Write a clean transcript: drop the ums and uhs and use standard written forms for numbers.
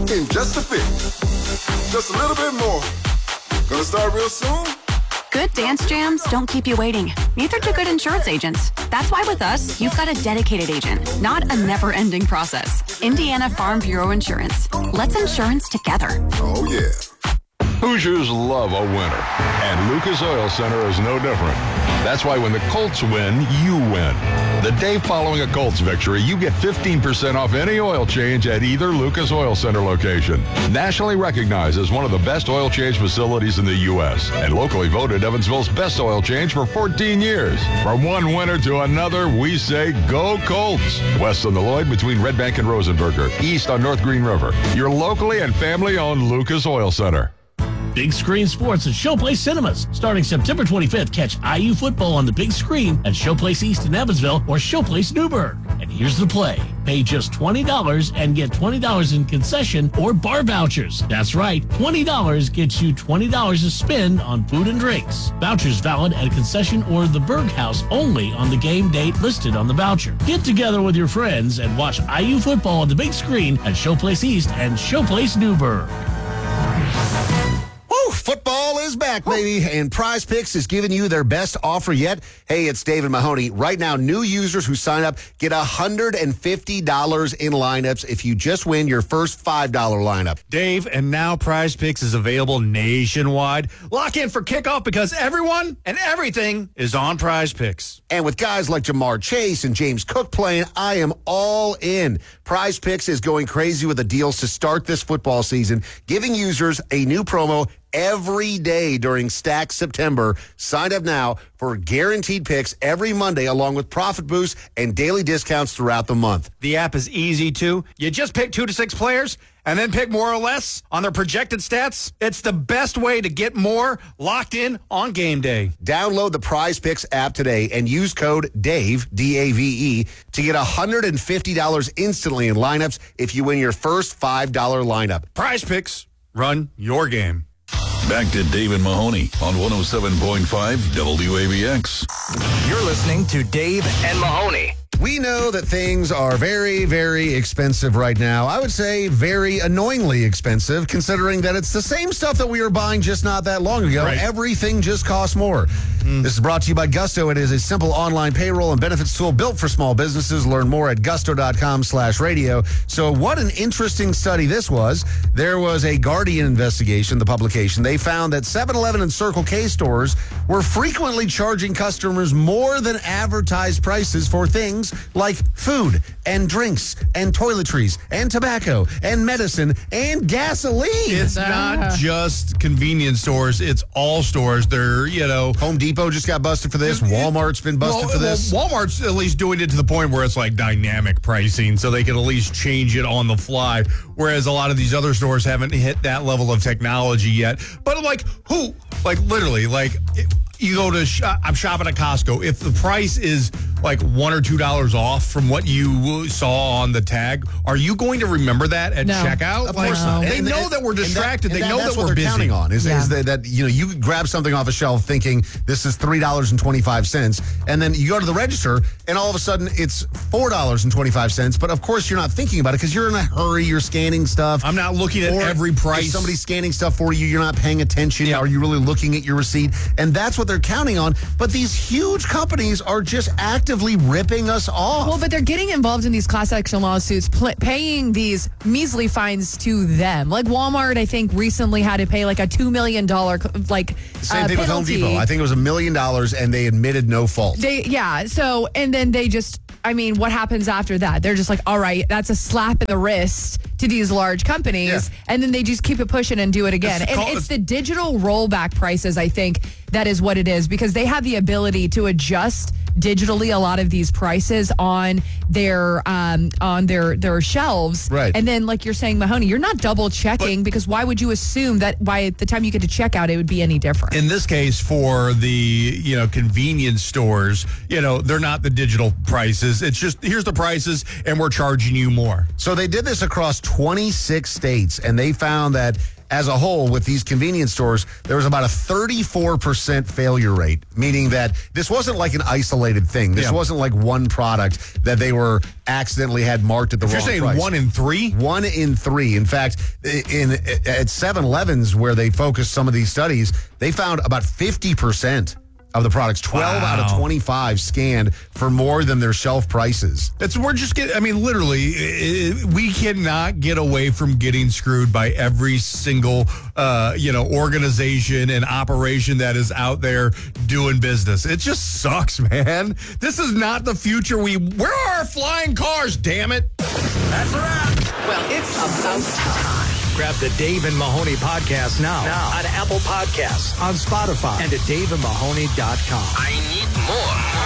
came just to fit. Just a little bit more. Gonna start real soon? Good dance jams don't keep you waiting. Neither do good insurance agents. That's why with us, you've got a dedicated agent, not a never-ending process. Indiana Farm Bureau Insurance. Let's insurance together. Oh, yeah. Hoosiers love a winner, and Lucas Oil Center is no different. That's why when the Colts win, you win. The day following a Colts victory, you get 15% off any oil change at either Lucas Oil Center location. Nationally recognized as one of the best oil change facilities in the U.S. and locally voted Evansville's best oil change for 14 years. From one winner to another, we say go Colts. West on the Lloyd between Red Bank and Rosenberger. East on North Green River. Your locally and family-owned Lucas Oil Center. Big Screen Sports at Showplace Cinemas. Starting September 25th, catch IU football on the big screen at Showplace East in Evansville or Showplace Newburgh. And here's the play. Pay just $20 and get $20 in concession or bar vouchers. That's right, $20 gets you $20 to spend on food and drinks. Vouchers valid at a concession or the Berg House only on the game date listed on the voucher. Get together with your friends and watch IU football on the big screen at Showplace East and Showplace Newburgh. Football is back, baby, and Prize Picks is giving you their best offer yet. Hey, it's David Mahoney. Right now, new users who sign up get $150 in lineups if you just win your first $5 lineup. Dave, and now Prize Picks is available nationwide. Lock in for kickoff because everyone and everything is on Prize Picks. And with guys like Jamar Chase and James Cook playing, I am all in. Prize Picks is going crazy with the deals to start this football season, giving users a new promo every day during Stack September. Sign up now for guaranteed picks every Monday along with profit boosts and daily discounts throughout the month. The app is easy too. You just pick 2 to 6 players and then pick more or less on their projected stats. It's the best way to get more locked in on game day. Download the Prize Picks app today and use code DAVE, D-A-V-E, to get $150 instantly in lineups if you win your first $5 lineup. Prize Picks, run your game. Back to Dave Mahoney on 107.5 WABX. You're listening to Dave and Mahoney. We know that things are very, very expensive right now. I would say very annoyingly expensive, considering that it's the same stuff that we were buying just not that long ago. Right. Everything just costs more. This is brought to you by Gusto. It is a simple online payroll and benefits tool built for small businesses. Learn more at gusto.com/radio. So what an interesting study this was. There was a Guardian investigation, the publication. They found that 7-Eleven and Circle K stores were frequently charging customers more than advertised prices for things like food and drinks and toiletries and tobacco and medicine and gasoline. It's not just convenience stores. It's all stores. They're, Home Depot just got busted for this. Walmart's been busted for this. Walmart's at least doing it to the point where it's like dynamic pricing, so they can at least change it on the fly, whereas a lot of these other stores haven't hit that level of technology yet. But literally, you go to I'm shopping at Costco. If the price is like $1 or $2 off from what you saw on the tag, are you going to remember that at checkout? Of course not. They know that we're distracted. They know that what we're busy. counting on is that you grab something off a shelf thinking this is $3.25, and then you go to the register and all of a sudden it's $4.25. But of course you're not thinking about it because you're in a hurry. You're scanning stuff. I'm not looking at every price. If somebody's scanning stuff for you, you're not paying attention. Are you really looking at your receipt? And that's what they're counting on. But these huge companies are just actively ripping us off. Well, but they're getting involved in these class action lawsuits, paying these measly fines to them. Like Walmart, I think, recently had to pay like a $2 million Same thing penalty. with Home Depot. I think it was $1 million, and they admitted no fault. And then they just, what happens after that? They're just like, all right, that's a slap in the wrist to these large companies, and then they just keep it pushing and do it again. It's the digital rollback prices, I think, that is what it is, because they have the ability to adjust digitally a lot of these prices on their shelves. Right. And then, like you're saying, Mahoney, you're not double checking, because why would you assume that by the time you get to checkout, it would be any different? In this case, for the convenience stores, they're not the digital prices. It's just, here's the prices, and we're charging you more. So they did this across 26 states, and they found that as a whole, with these convenience stores, there was about a 34% failure rate, meaning that this wasn't like an isolated thing. This wasn't like one product that they were accidentally had marked at the wrong price. You're saying 1 in 3? 1 in 3. In fact, at 7-Elevens, where they focused some of these studies, they found about 50% of the products, 12 out of 25 scanned for more than their shelf prices. Literally, we cannot get away from getting screwed by every single, organization and operation that is out there doing business. It just sucks, man. This is not the future. Where are our flying cars, damn it? That's a wrap. Well, it's about time. Grab the Dave and Mahoney podcast now on Apple Podcasts, on Spotify, and at daveandmahoney.com. I need more.